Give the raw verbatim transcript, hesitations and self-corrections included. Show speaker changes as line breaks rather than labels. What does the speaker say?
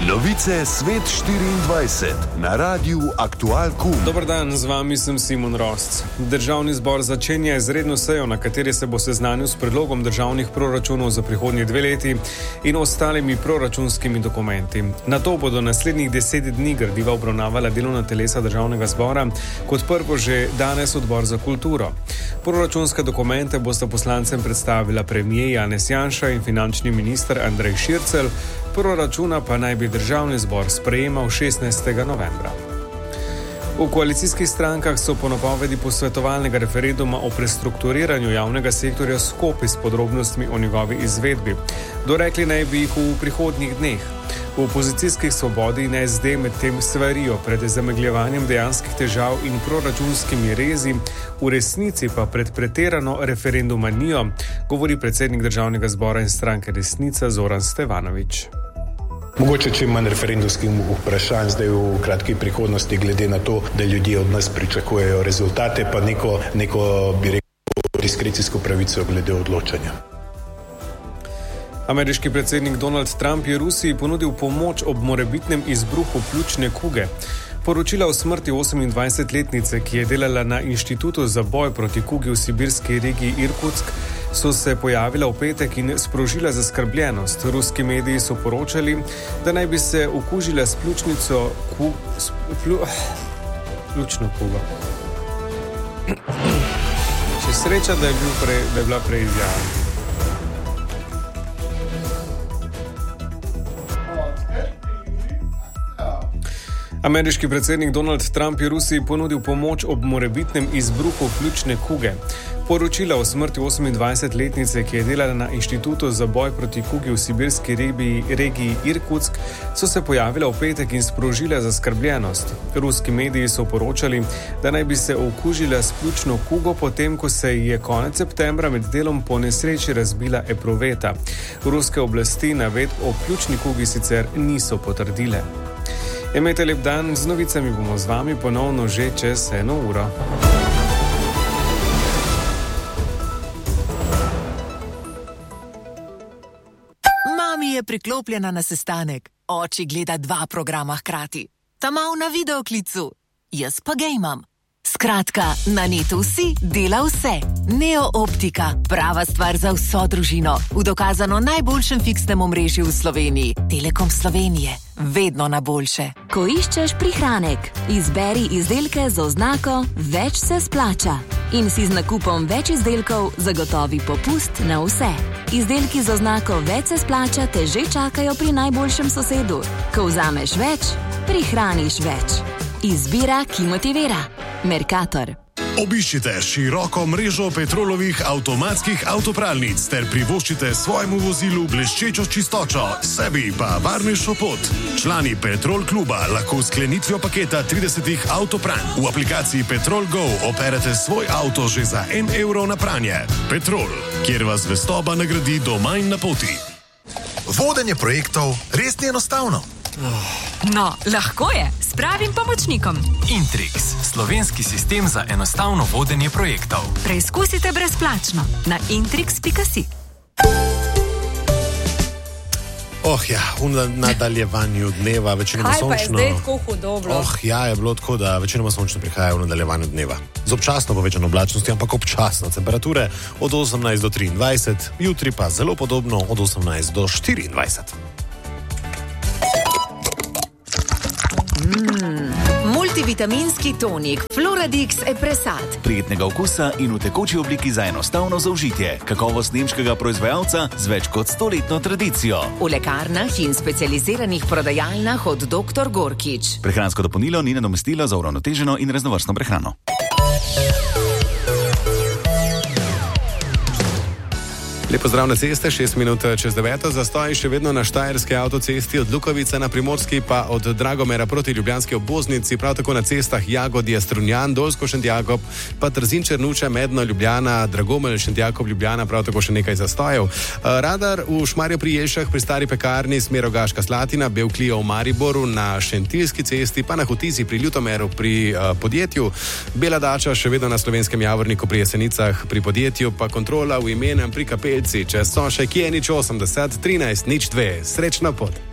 Novice Svet štiriindvajset na Radiu Aktual Kum.
Dober dan, z vami sem Simon Rosc. Državni zbor začenja izredno sejo, na kateri se bo seznanil s predlogom državnih proračunov za prihodnji dve leti in ostalimi proračunskimi dokumenti. Na to bodo naslednjih deset dni gradiva obravnavala delovna telesa državnega zbora, kot prvo že danes odbor za kulturo. Proračunske dokumente bosta poslancem predstavila premier Janez Janša in finančni minister Andrej Šircelj, proračuna pa naj bi državni zbor sprejemal šestnajstega novembra. V koalicijskih strankah so po napovedi posvetovalnega referenduma o prestrukturiranju javnega sektorja skopi s podrobnostmi o njegovi izvedbi. Dorekli naj bi jih v prihodnjih dneh. V opozicijskih Svobodi in es de medtem svarijo pred zamegljevanjem dejanskih težav in proračunskimi rezi, v resnici pa pred pretirano referendumanijo, govori predsednik državnega zbora in stranke Desnica Zoran Stevanović.
Mogoče čim manj referendumskih vprašanj zdaj v kratki prihodnosti, glede na to, da ljudje od nas pričakujejo rezultate, pa neko, neko bi rekel, diskrecijsko pravico glede odločanja.
Ameriški predsednik Donald Trump je Rusiji ponudil pomoč ob morebitnem izbruhu pljučne kuge. Poročila o smrti osemindvajsetletnice, ki je delala na Inštitutu za boj proti kugi v sibirski regiji Irkutsk, so se pojavila v petek in sprožila zaskrbljenost. Ruski mediji so poročali, da naj bi se okužila s pljučnico ku, s plju, pljučno kugo. Še sreča, da je, bil pre, da je bila preizjavljena. Ameriški predsednik Donald Trump je Rusiji ponudil pomoč ob morebitnem izbruhu pljučne kuge. Poročila o smrti osemindvajsetletnice, ki je delala na Inštitutu za boj proti kugi v sibirski regiji, regiji Irkutsk, so se pojavila v petek in sprožila zaskrbljenost. Ruski mediji so poročali, da naj bi se okužila s pljučno kugo, potem ko se je konec septembra med delom po nesreči razbila epruveta. Ruske oblasti navedb o pljučni kugi sicer niso potrdile. Imejte lep dan, z novicami bomo z vami ponovno že čez eno uro.
Mami je priklopljena na sestanek, oči gleda dva programa hkrati. Ta mal na videoklicu, jaz pa gejmam. Skratka, na netu vsi dela vse. Neo Optika, prava stvar za vso družino, v dokazano najboljšem fiksnem omrežju v Sloveniji. Telekom Slovenije, vedno na boljše.
Ko iščeš prihranek, izberi izdelke z oznako Več se splača in si z nakupom več izdelkov zagotovi popust na vse. Izdelki z oznako Več se splača te že čakajo pri najboljšem sosedu. Ko vzameš več, prihraniš več. Izbira, ki motivira. Mercator.
Obiščite široko mrežo Petrolovih avtomatskih avtopralnic ter privoščite svojemu vozilu bleščečo čistočo, sebi pa varnejšo pot. Člani Petrol kluba lahko s sklenitvijo paketa tridesetih avtopranj v aplikaciji Petrol Go operete svoj avto že za en evro na pranje. Petrol, kjer vas zvestoba nagradi doma in na poti.
Vodenje projektov res ni enostavno.
No, lahko je, s pravim pomočnikom.
Intrix, slovenski sistem za enostavno vodenje projektov.
Preizkusite brezplačno na intrix pika si.
Oh ja, v nadaljevanju dneva, večinoma sončno.
Kaj pa je zdaj tako hudoblo?
Oh ja, je bilo tako, da večinoma sončno prihaja v nadaljevanju dneva. Z občasno povečano oblačnosti, ampak občasno. Temperature od osemnajst do triindvajset, jutri pa zelo podobno od osemnajst do štiriindvajset.
Mm, multivitaminski tonik Floradix Epresat.
Prijetnega okusa in v tekoči obliki za enostavno zaužitje. Kakovost nemškega proizvajalca z več kot stoletno tradicijo.
V lekarnah in specializiranih prodajalnah od doktor Gorkič.
Prehransko dopolnilo ni nadomestilo za uravnoteženo in raznovrstno prehrano.
Lep pozdrav na ceste, šest minut čez deveto, zastoj še vedno na štajerski avtocesti od Lukovice na Primorski, pa od Dragomera proti ljubljanski obvoznici, prav tako na cestah Jagodje, Strunjan, Dolsko, Šentjakob, pa Trzin, Črnuče, Medno, Ljubljana, Dragomelj, Šentjakob, Ljubljana, prav tako še nekaj zastojev. Radar v Šmarju pri Jelšah pri stari pekarni smer Rogaška Slatina, Bevklija v Mariboru, na Šentiljski cesti, pa na Hotizi pri Ljutomeru pri uh, podjetju, Bela dača še vedno na Slovenskem Javorniku pri Jesenicah pri podjetju, pa kontrola v imenem pri Kapelji. Če so še kje nič osemdeset, trinajst, nič dve. Srečna pot.